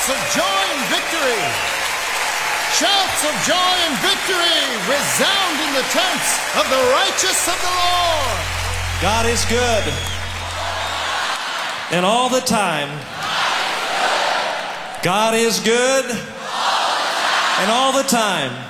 shouts of joy and victory. Shouts of joy and victory resound in the tents of the righteous of the Lord. God is good. And all the time. God is good. And all the time.